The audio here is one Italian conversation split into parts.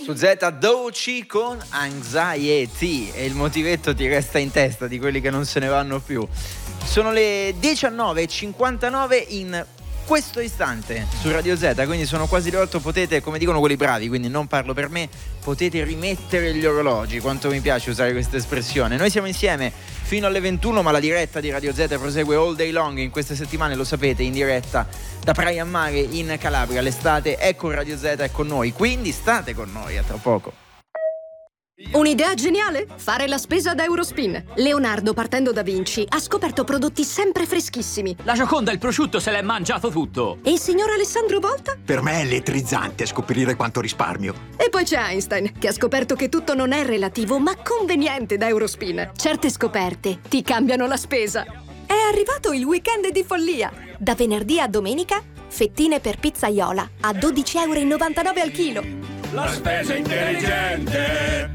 Su Z Doechii con Anxiety, e il motivetto ti resta in testa, di quelli che non se ne vanno più. Sono le 19:59 in questo istante su Radio Z, quindi sono quasi le 8. Potete, come dicono quelli bravi, quindi non parlo per me, potete rimettere gli orologi. Quanto mi piace usare questa espressione. Noi siamo insieme fino alle 21, ma la diretta di Radio Z prosegue all day long in queste settimane, lo sapete, in diretta da Praia a Mare in Calabria. L'estate è con Radio Z, è con noi, quindi state con noi, a tra poco. Un'idea geniale? Fare la spesa da Eurospin. Leonardo, partendo da Vinci, ha scoperto prodotti sempre freschissimi. La Gioconda, il prosciutto, se l'è mangiato tutto. E il signor Alessandro Volta? Per me è elettrizzante scoprire quanto risparmio. E poi c'è Einstein, che ha scoperto che tutto non è relativo, ma conveniente da Eurospin. Certe scoperte ti cambiano la spesa. È arrivato il weekend di follia. Da venerdì a domenica, fettine per pizzaiola a 12,99 € al chilo. La spesa intelligente.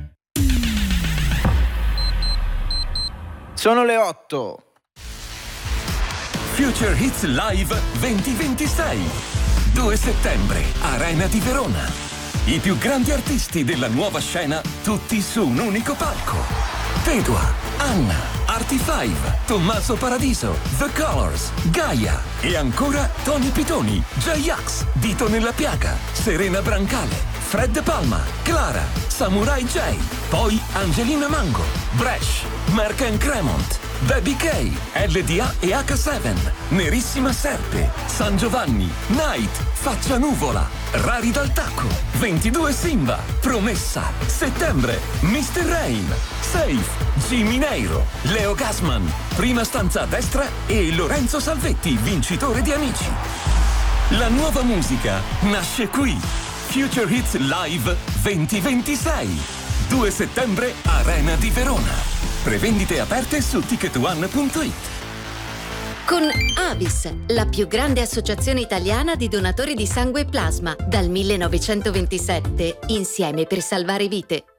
Sono le 8. Future Hits Live 2026. 2 settembre, Arena di Verona. I più grandi artisti della nuova scena, tutti su un unico palco. Pedua, Anna, Artie5, Tommaso Paradiso, The Colors, Gaia e ancora Tony Pitoni, J-Ax, Dito nella Piaga, Serena Brancale, Fred De Palma, Clara, Samurai J, poi Angelina Mango, Bresh, Mark and Cremont, Baby K, LDA e H7, Nerissima Serpe, San Giovanni, Night, Faccia Nuvola, Rari dal Tacco, 22 Simba, Promessa, Settembre, Mr. Rain, Safe, Jimmy Neiro, Leo Gasman, Prima stanza a destra e Lorenzo Salvetti, vincitore di Amici. La nuova musica nasce qui. Future Hits Live 2026. 2 settembre, Arena di Verona. Prevendite aperte su ticketone.it. Con Avis, la più grande associazione italiana di donatori di sangue e plasma, dal 1927, insieme per salvare vite.